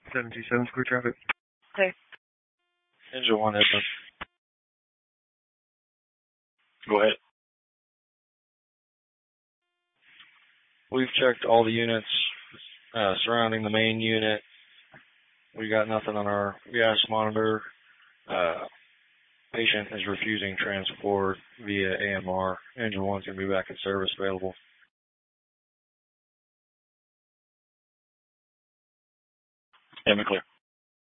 727 Square Traffic. Okay. Engine 1 open. Go ahead. We've checked all the units surrounding the main unit. We got nothing on our gas monitor. Patient is refusing transport via AMR. Engine 1's going to be back in service available. Yeah, clear.